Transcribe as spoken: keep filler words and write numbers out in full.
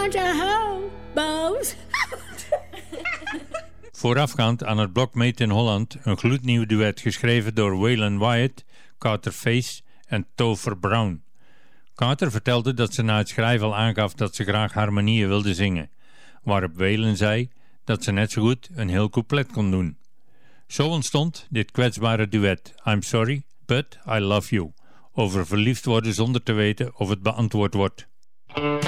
want a hobo's. Voorafgaand aan het blok Made in Holland een gloednieuw duet geschreven door Waylon Wyatt, Carter Face en Topher Brown. Carter vertelde dat ze na het schrijven al aangaf dat ze graag harmonieën wilde zingen, waarop Waylon zei dat ze net zo goed een heel couplet kon doen. Zo ontstond dit kwetsbare duet I'm Sorry, But I Love You, over verliefd worden zonder te weten of het beantwoord wordt.